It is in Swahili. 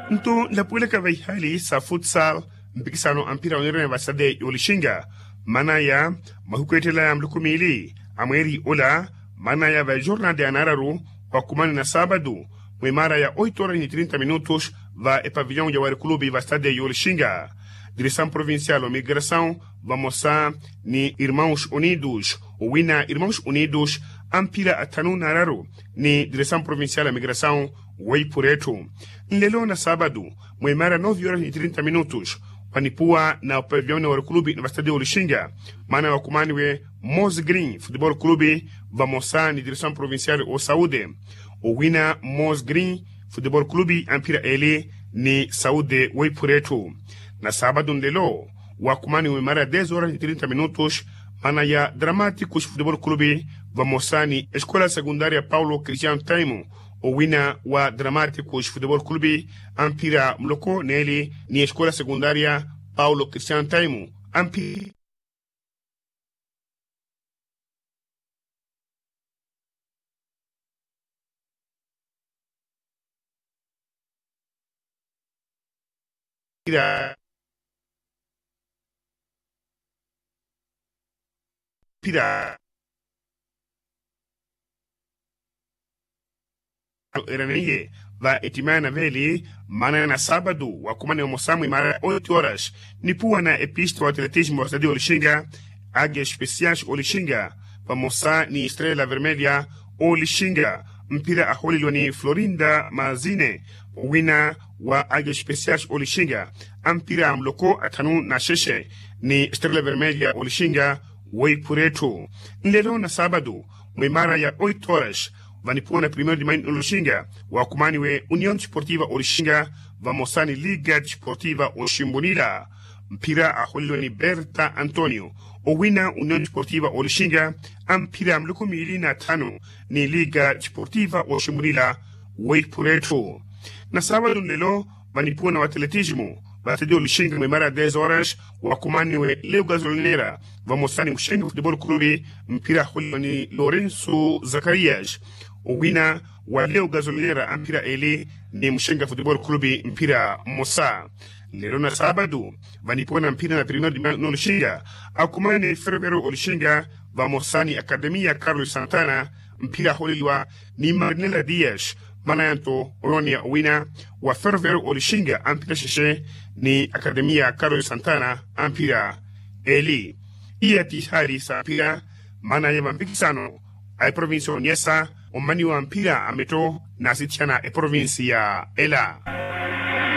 Nto lapuleka vai hali sa futsal mpikisano ampira onere vasade yolishinga mana ya mahukwetela ya mlukumili amweri ola mana ya vai jornada de anararu kwa kumani na sábado mwemara ya 8h30 va e pavilhão ya wari clube vasade yolishinga. Direção Provincial da Migração vai mostrar ni Irmãos Unidos, o Wina Irmãos Unidos, ampira atanu nararu, ni Direção Provincial da Migração, Wei Pureto. Nlelo na sábado, mwemara 9h30, panipua na pavilhão na clube na Stade Olishinga, mana wakumaniwe Mos Green Futebol Clube, vai mostrar ni Direção Provincial o Saúde, o Wina Mos Green Futebol Clube, ampira ele ni Saúde Wei Pureto. Na sábado ndelo, wakumani mwemara 10h30, mana ya Dramáticos Futebol Clube vai mostrar ni Escola Secundária Paulo Cristiano Taimo, o wina wa Dramáticos Futebol Clube, ampira mloko nele ni Escola Secundária Paulo Cristiano Taimo, ampira Iraniye va etimana veli mana na sábado wakumani wa mosamu mara 8h nipua na epista wa atletismo wa Stade Olishinga águias especiais Olishinga va mosa ni Estrela Vermelha Olishinga mpira aholilo ni Florinda Mazine wina wa águias especiais Olishinga ampira mloko atanu na sheshe ni Estrela Vermelha Olishinga Wei Pureto. Nlelo na sábado mwemara ya 8h vanipona primeiro de maio Olishinga wakumani we União Desportiva Olishinga vamosani Liga Desportiva Oshimbunila mpira aholilo ni Berta Antonio owina União Desportiva Olishinga ampira mlukumili na tano ni Liga Desportiva Oshimbunila Wei Pureto. Na sábado nlelo vanipona wa atletismo Stade Olishinga mwemara 10h wakumani we Leo Gasolinera vamosani Mshenga Futebol Clube mpira aholilo ni Lourenço Zacarias owina wa Leo Gasolinera ampira ele ni Mshenga Futebol Clube mpira Mosa. Lero na sábado vanipona mpira na primeiro de maio Olishinga akumani Ferroviário Olishinga vamosani Academia Carlos Santana mpira holilwa ni Marinela Dias manayanto olonia owina wa Ferroviário Olishinga ampira sheshe ni Academia Carlos Santana ampira eli iyati hari sa ampira mana ya mpikisano ay provincia Onyesa omani wa mpira ameto na sitiana e provincia Ela.